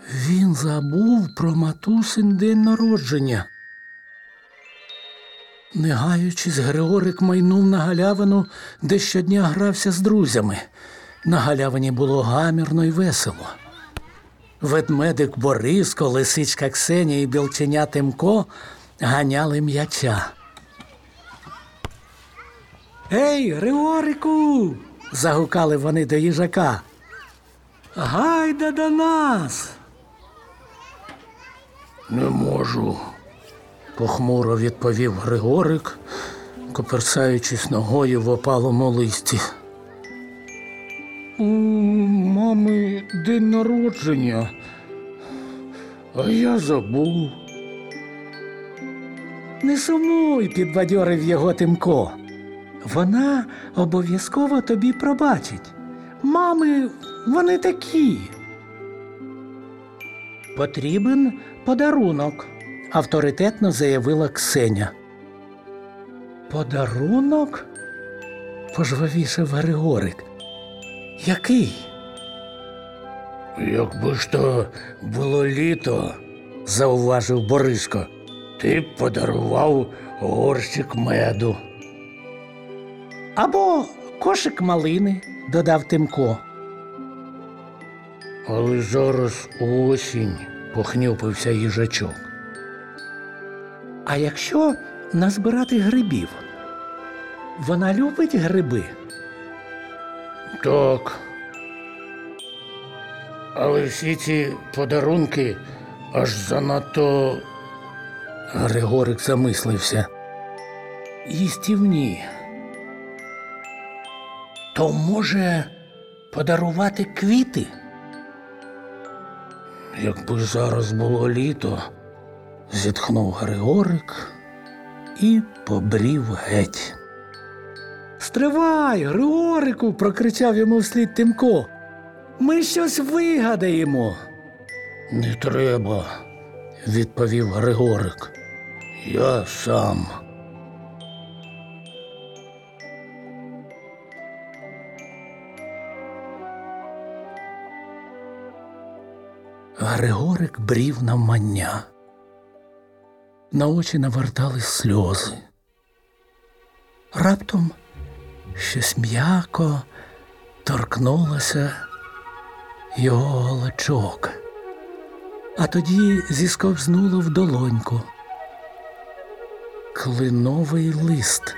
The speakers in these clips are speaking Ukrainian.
Він забув про матусин день народження. Не гаючись, Григорик майнув на галявину, де щодня грався з друзями. На галявині було гамірно й весело. Ведмедик Бориско, лисичка Ксенія і білченя Тимко ганяли м'яча. «Ей, Григорику!» – загукали вони до їжака. «Гайда до нас!» «Не можу», – похмуро відповів Григорик, коперсаючись ногою в опалому листі. «У мами день народження, а я забув». «Не сумуй», – підбадьорив його Тимко. «Вона обов'язково тобі пробачить. Мами, вони такі». «Потрібен подарунок», – авторитетно заявила Ксеня. «Подарунок?» – пожвавішав Григорик. «Який?» «Якби ж то було літо», – зауважив Бориско, – «ти б подарував горщик меду». «Або кошик малини», – додав Тимко. «Але зараз осінь», – похнюпився їжачок. «А якщо назбирати грибів? Вона любить гриби?» «Так. Але всі ці подарунки аж занадто...» Григорик замислився. «Їстівні. То, може, подарувати квіти?» «Якби зараз було літо», – зітхнув Григорик і побрів геть. «Стривай, Григорику!» – прокричав йому вслід Тимко. «Ми щось вигадаємо!» «Не треба», – відповів Григорик. «Я сам». Григорик брів навмання. На очі навертались сльози. Раптом щось м'яко торкнулося його голочок, а тоді зісковзнуло в долоньку. Клиновий лист,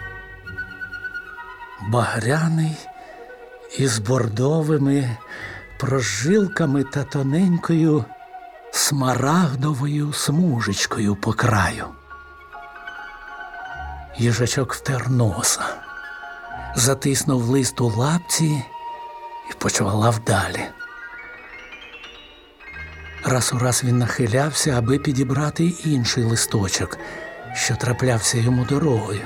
багряний із бордовими прожилками та тоненькою смарагдовою смужечкою по краю. Їжачок втер носа, затиснув лист у лапці і почвалав далі. Раз у раз він нахилявся, аби підібрати інший листочок, що траплявся йому дорогою.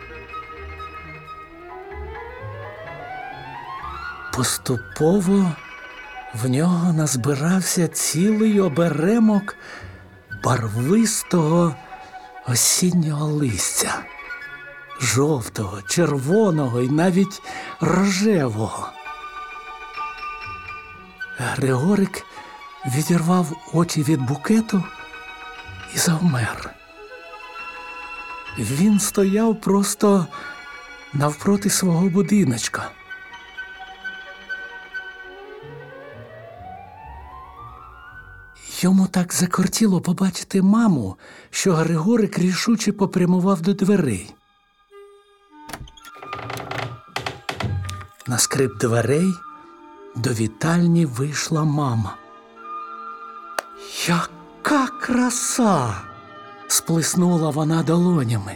Поступово в нього назбирався цілий оберемок барвистого осіннього листя, жовтого, червоного і навіть рожевого. Григорик відірвав очі від букету і завмер. Він стояв просто навпроти свого будиночка. Йому так закортіло побачити маму, що Григорик рішуче попрямував до дверей. На скрип дверей до вітальні вийшла мама. «Яка краса!» – сплеснула вона долонями.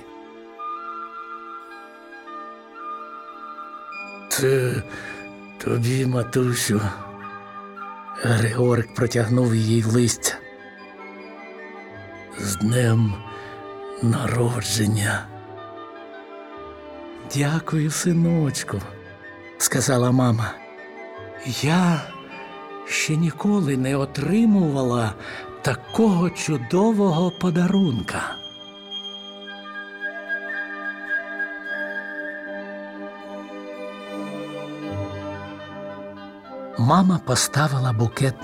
«Це тобі, матусю». Григорик протягнув їй листя. «З днем народження». «Дякую, синочку», – сказала мама. «Я ще ніколи не отримувала такого чудового подарунка». Мама поставила букет